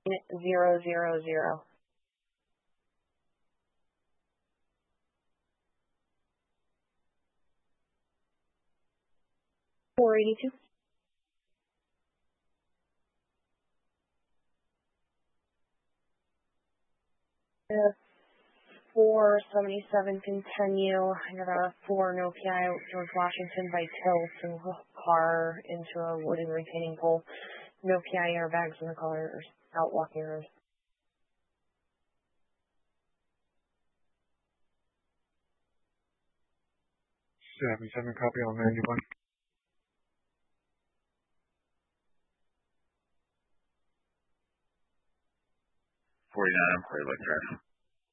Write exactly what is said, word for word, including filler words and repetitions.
zero zero zero. four eighty-two. Uh, four seventy-seven continue. I got a four no P I out George Washington by tilt and car into a wooden retaining pole. No P I airbags in the car, out walking road. seventy-seven, copy on ninety-one. forty-nine, I'm clear, let's drive.